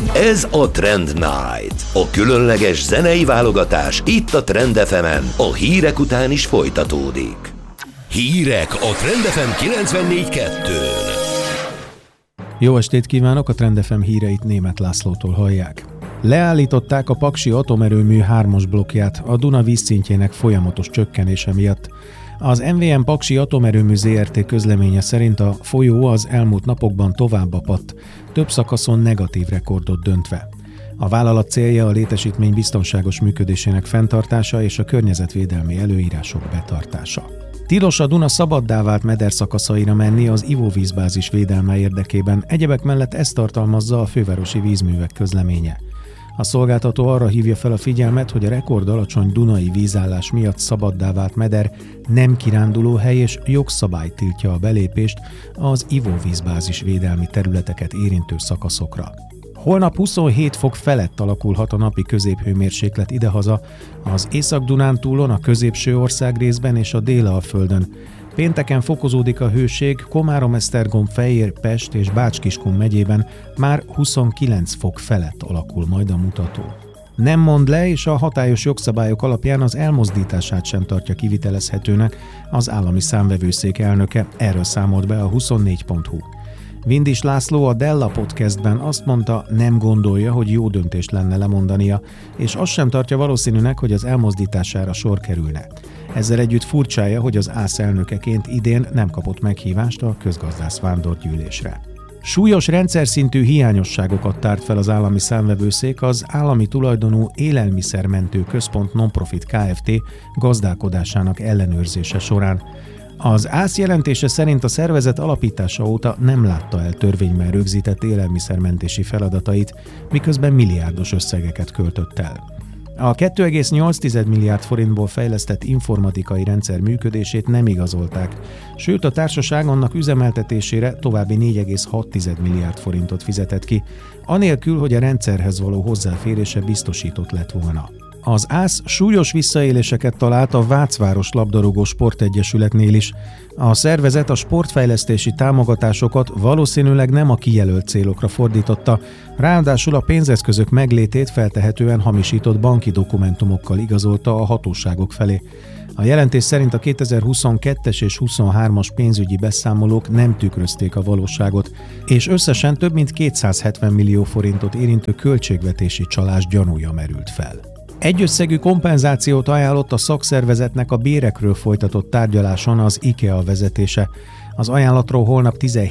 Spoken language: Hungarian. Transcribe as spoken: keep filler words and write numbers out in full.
Ez a Trend Night, a különleges zenei válogatás itt a Trend ef emen, a hírek után is folytatódik. Hírek a Trend ef em kilencvennégy kettőn. Jó estét kívánok, a Trend ef em híreit Németh Lászlótól hallják. Leállították a Paksi atomerőmű hármas blokkját a Duna vízszintjének folyamatos csökkenése miatt. Az em vé em Paksi Atomerőmű zé er té közleménye szerint a folyó az elmúlt napokban tovább apadt, több szakaszon negatív rekordot döntve. A vállalat célja a létesítmény biztonságos működésének fenntartása és a környezetvédelmi előírások betartása. Tilos a Duna szabaddá vált mederszakaszaira menni az ivóvízbázis védelme érdekében, egyebek mellett ezt tartalmazza a fővárosi vízművek közleménye. A szolgáltató arra hívja fel a figyelmet, hogy a rekordalacsony dunai vízállás miatt szabaddá vált meder nem kirándulóhely és jogszabály tiltja a belépést az ivóvízbázis védelmi területeket érintő szakaszokra. Holnap huszonhét fok felett alakulhat a napi középhőmérséklet idehaza, az Észak-Dunántúlon, a középső országrészben és a Dél-Alföldön. Pénteken fokozódik a hőség, Komárom-Esztergom, Fejér, Pest és Bács-Kiskun megyében már huszonkilenc fok felett alakul majd a mutató. Nem mond le, és a hatályos jogszabályok alapján az elmozdítását sem tartja kivitelezhetőnek az állami számvevőszék elnöke, erről számolt be a huszonnégy pont hu. Vindis László a Della Podcastben azt mondta, nem gondolja, hogy jó döntés lenne lemondania, és azt sem tartja valószínűnek, hogy az elmozdítására sor kerülne. Ezzel együtt furcsája, hogy az ÁSZ elnökeként idén nem kapott meghívást a közgazdász vándorgyűlésre. Súlyos rendszerszintű hiányosságokat tárt fel az állami számvevőszék az állami tulajdonú Élelmiszermentő Központ Nonprofit Kft. Gazdálkodásának ellenőrzése során. Az ÁSZ jelentése szerint a szervezet alapítása óta nem látta el törvényben rögzített élelmiszermentési feladatait, miközben milliárdos összegeket költött el. A két egész nyolc milliárd forintból fejlesztett informatikai rendszer működését nem igazolták, sőt a társaság annak üzemeltetésére további négy egész hat milliárd forintot fizetett ki, anélkül, hogy a rendszerhez való hozzáférése biztosított lett volna. Az ÁSZ súlyos visszaéléseket talált a Vácváros labdarúgó sportegyesületnél is. A szervezet a sportfejlesztési támogatásokat valószínűleg nem a kijelölt célokra fordította, ráadásul a pénzeszközök meglétét feltehetően hamisított banki dokumentumokkal igazolta a hatóságok felé. A jelentés szerint a kétezer-huszonkettes és huszonhármas pénzügyi beszámolók nem tükrözték a valóságot, és összesen több mint kétszázhetven millió forintot érintő költségvetési csalás gyanúja merült fel. Egyösszegű kompenzációt ajánlott a szakszervezetnek a bérekről folytatott tárgyaláson az IKEA vezetése. Az ajánlatról holnap tizenhét